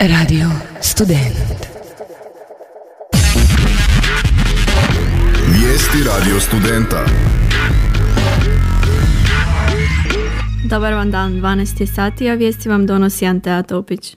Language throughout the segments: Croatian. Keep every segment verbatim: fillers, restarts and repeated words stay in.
Radio Student. Vijesti Radio Studenta. Dobar vam dan, dvanaest je sati, a vijesti vam donosi Antea Topić.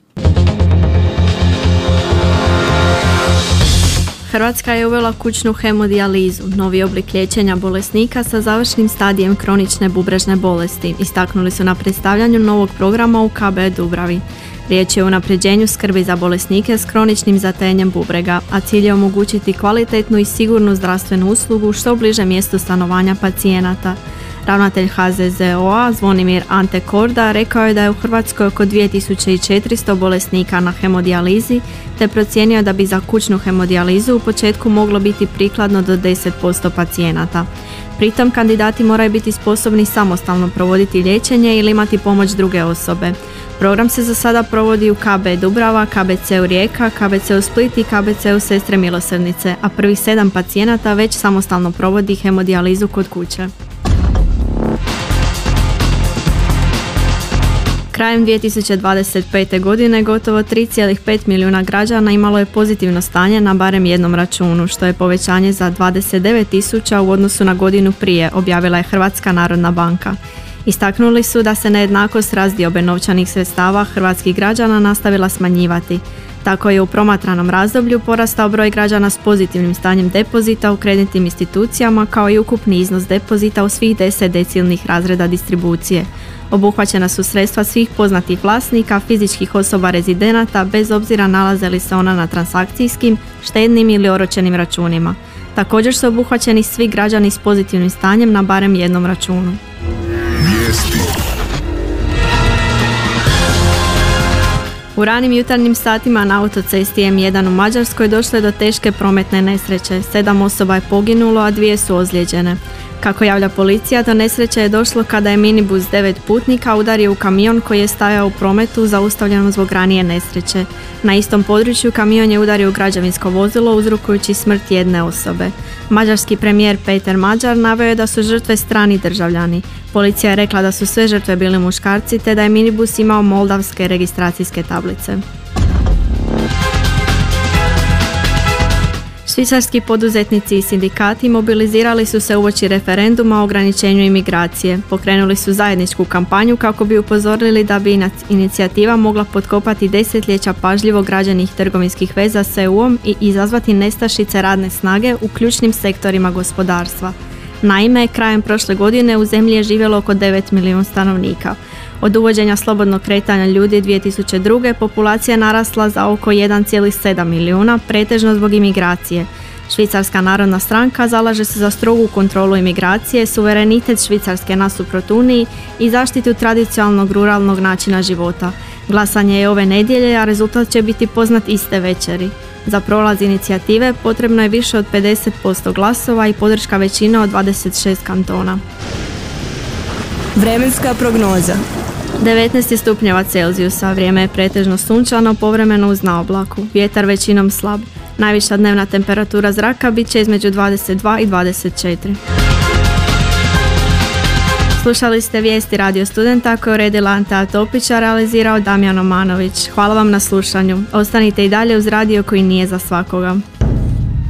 Hrvatska je uvela kućnu hemodijalizu, novi oblik liječenja bolesnika sa završnim stadijem kronične bubrežne bolesti, istaknuli su na predstavljanju novog programa u K B Dubravi. Riječ je o unapređenju skrbi za bolesnike s kroničnim zatajenjem bubrega, a cilj je omogućiti kvalitetnu i sigurnu zdravstvenu uslugu što bliže mjestu stanovanja pacijenata. Ravnatelj H Z Z O A Zvonimir Ante Korda rekao je da je u Hrvatskoj oko dvije tisuće četiristo bolesnika na hemodijalizi, te procijenio da bi za kućnu hemodijalizu u početku moglo biti prikladno do deset posto pacijenata. Pritom kandidati moraju biti sposobni samostalno provoditi liječenje ili imati pomoć druge osobe. Program se za sada provodi u K B Dubrava, K B C-u Rijeka, K B C-u Split i K B C-u Sestre Milosrdnice, a prvih sedam pacijenata već samostalno provodi hemodijalizu kod kuće. Krajem dvije tisuće dvadeset pete. godine gotovo tri zarez pet milijuna građana imalo je pozitivno stanje na barem jednom računu, što je povećanje za dvadeset devet tisuća u odnosu na godinu prije, objavila je Hrvatska narodna banka. Istaknuli su da se nejednakost razdiobe novčanih sredstava hrvatskih građana nastavila smanjivati. Tako je u promatranom razdoblju porastao broj građana s pozitivnim stanjem depozita u kreditnim institucijama, kao i ukupni iznos depozita u svih deset decilnih razreda distribucije. Obuhvaćena su sredstva svih poznatih vlasnika, fizičkih osoba rezidenata, bez obzira nalaze li se ona na transakcijskim, štednim ili oročenim računima. Također su obuhvaćeni svi građani s pozitivnim stanjem na barem jednom računu. Vijesti. U ranim jutarnjim satima na autocesti M jedan u Mađarskoj došlo je do teške prometne nesreće. Sedam osoba je poginulo, a dvije su ozlijeđene. Kako javlja policija, do nesreće je došlo kada je minibus devet putnika udario u kamion koji je stajao u prometu zaustavljenom zbog ranije nesreće. Na istom području kamion je udario u građevinsko vozilo uzrokujući smrt jedne osobe. Mađarski premijer Peter Mađar naveo je da su žrtve strani državljani. Policija je rekla da su sve žrtve bili muškarci te da je minibus imao moldavske registracijske tablice. Švicarski poduzetnici i sindikati mobilizirali su se uoči referenduma o ograničenju imigracije. Pokrenuli su zajedničku kampanju kako bi upozorili da bi inicijativa mogla potkopati desetljeća pažljivo građenih trgovinskih veza s E U-om i izazvati nestašice radne snage u ključnim sektorima gospodarstva. Naime, krajem prošle godine u zemlji je živjelo oko devet milijuna stanovnika. Od uvođenja slobodnog kretanja ljudi dvije tisuće druge. populacija je narasla za oko jedan zarez sedam milijuna, pretežno zbog imigracije. Švicarska narodna stranka zalaže se za strogu kontrolu imigracije, suverenitet Švicarske nasuprot Uniji i zaštitu tradicionalnog ruralnog načina života. Glasanje je ove nedjelje, a rezultat će biti poznat iste večeri. Za prolaz inicijative potrebno je više od pedeset posto glasova i podrška većine od dvadeset šest kantona. Vremenska prognoza. devetnaest je stupnjeva Celzijusa, vrijeme je pretežno sunčano, povremeno uz naoblaku, vjetar većinom slab. Najviša dnevna temperatura zraka bit će između dvadeset dva i dvadeset četiri. Slušali ste vijesti Radio Studenta koje je uredila Antea Topić, a realizirao Damjan Omanović. Hvala vam na slušanju. Ostanite i dalje uz radio koji nije za svakoga.